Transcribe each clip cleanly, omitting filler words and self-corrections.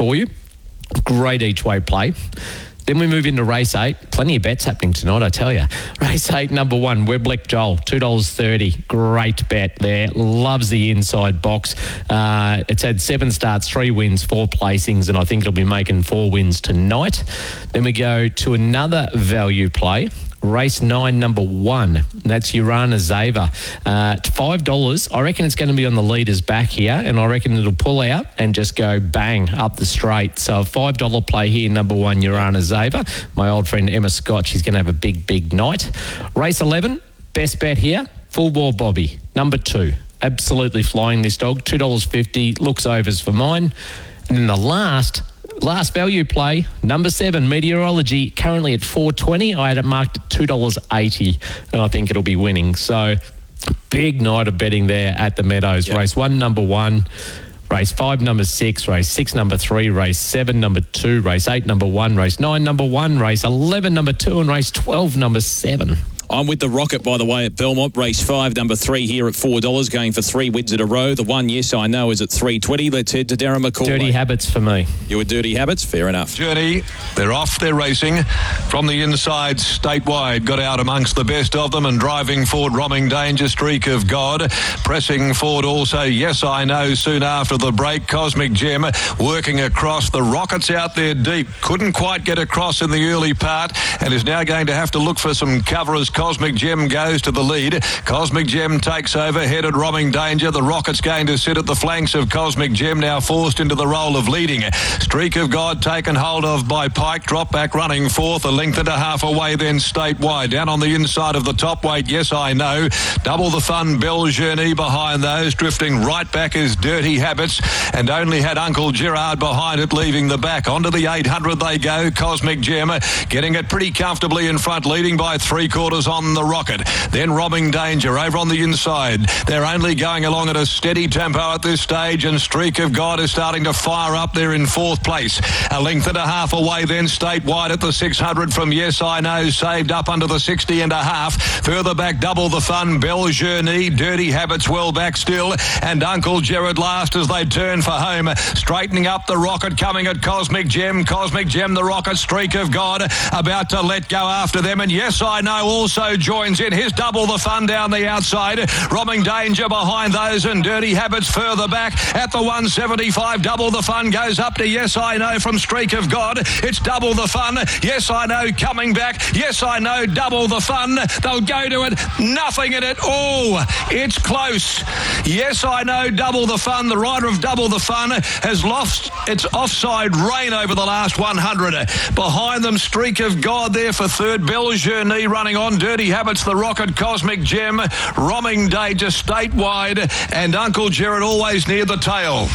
for you. Great each-way play. Then we move into race 8. Plenty of bets happening tonight, I tell you. Race 8, number 1, Weblick Joel, $2.30. Great bet there. Loves the inside box. It's had 7 starts, 3 wins, 4 placings, and I think it'll be making 4 wins tonight. Then we go to another value play. Race 9, number 1. That's Urana Zava. $5. I reckon it's going to be on the leader's back here, and I reckon it'll pull out and just go bang up the straight. So a $5 play here, number 1, Urana Zava. My old friend Emma Scott, she's going to have a big, big night. Race 11, best bet here, Full Bore Bobby, number 2. Absolutely flying this dog, $2.50. Looks overs for mine. And then the last value play, number 7, Meteorology, currently at $4.20. I had it marked at $2.80, and I think it'll be winning. So big night of betting there at the Meadows. Yep. Race 1, number 1. Race 5, number 6. Race 6, number 3. Race 7, number 2. Race 8, number 1. Race 9, number 1. Race 11, number 2. And race 12, number 7. I'm with the Rocket, by the way, at Belmont. Race 5, number 3 here at $4, going for 3 wins in a row. The one, yes, I know, is at $3.20. Let's head to Darren McCall. Dirty Habits for me. You were Dirty Habits? Fair enough. Journey, they're off, they're racing. From the inside, statewide, got out amongst the best of them and driving forward, Roaming Danger, Streak of God. Pressing forward also, Yes, I Know, soon after the break. Cosmic Gem working across. The Rockets out there deep. Couldn't quite get across in the early part and is now going to have to look for some cover as Cosmic Gem goes to the lead. Cosmic Gem takes over, headed Roaming Danger. The Rocket's going to sit at the flanks of Cosmic Gem, now forced into the role of leading. Streak of God taken hold of by Pike. Drop back running fourth, a length and a half away then statewide. Down on the inside of the top weight, Yes, I Know. Double the Fun, Belle Journey behind those. Drifting right back is Dirty Habits, and only had Uncle Gerard behind it, leaving the back. Onto the 800 they go. Cosmic Gem getting it pretty comfortably in front, leading by 3/4 on the Rocket. Then Roaming Danger over on the inside. They're only going along at a steady tempo at this stage, and Streak of God is starting to fire up there in 4th place. A length and a half away then statewide at the 600 from Yes, I Know, saved up under the 60 and a half. Further back, Double the Fun, Belle Journey, Dirty Habits well back still, and Uncle Gerard last as they turn for home. Straightening up the Rocket, coming at Cosmic Gem. Cosmic Gem, the Rocket, Streak of God about to let go after them, and Yes, I Know also joins in. His Double the Fun down the outside. Roaming Danger behind those, and Dirty Habits further back at the 175. Double the Fun goes up to Yes, I Know from Streak of God. It's Double the Fun. Yes, I Know coming back. Yes, I Know, Double the Fun. They'll go to it. Nothing in it. Oh, it's close. Yes, I Know, Double the Fun. The rider of Double the Fun has lost its offside rein over the last 100. Behind them, Streak of God there for third. Belle Journey running on. Dirty Habits, the Rocket, Cosmic Gem, Roaming Danger statewide, and Uncle Gerard always near the tail.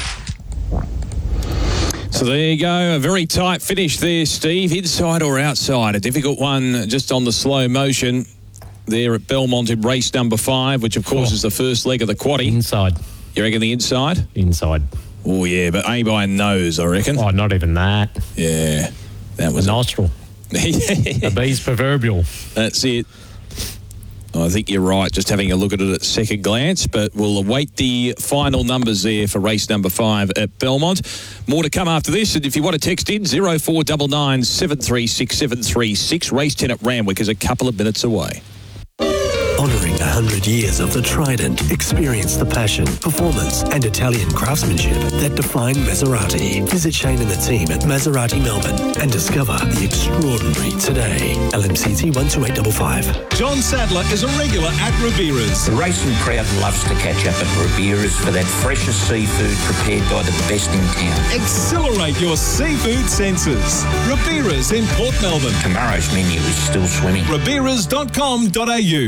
So there you go, a very tight finish there, Steve. Inside or outside? A difficult one just on the slow motion there at Belmont in race number 5, which of course is the first leg of the quaddie. Inside. You reckon the inside? Inside. Oh, yeah, but A by nose, I reckon. Oh, not even that. Yeah. That was a nostril. A bee's proverbial. That's it. I think you're right, just having a look at it at second glance, but we'll await the final numbers there for race number 5 at Belmont. More to come after this, and if you want to text in, 0499 736 736. Race 10 at Randwick is a couple of minutes away. Honouring 100 years of the Trident, experience the passion, performance and Italian craftsmanship that define Maserati. Visit Shane and the team at Maserati Melbourne and discover the extraordinary today. LMCT 12855. John Sadler is a regular at Ribera's. The racing crowd loves to catch up at Ribera's for that freshest seafood prepared by the best in town. Accelerate your seafood senses. Ribera's in Port Melbourne. Tomorrow's menu is still swimming. Riberas.com.au.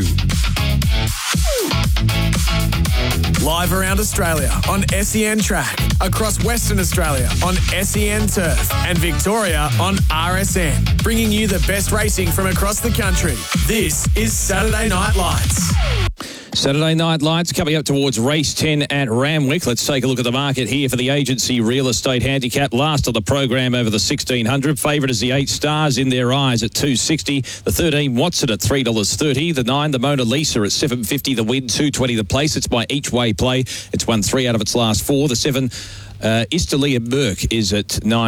Live around Australia on SEN Track, across Western Australia on SEN Turf, and Victoria on RSN, bringing you the best racing from across the country. This is Saturday Night Lights. Saturday Night Lights coming up towards race 10 at Randwick. Let's take a look at the market here for the Agency Real Estate Handicap. Last of the program over the 1600. Favourite is the 8 Stars in Their Eyes at $2.60. The 13 Watson at $3.30. The 9 the Mona Lisa at $7.50. The Win $2.20 the place. It's by each way play. It's won 3 out of its last 4. The 7 Istalia Burke is at $9.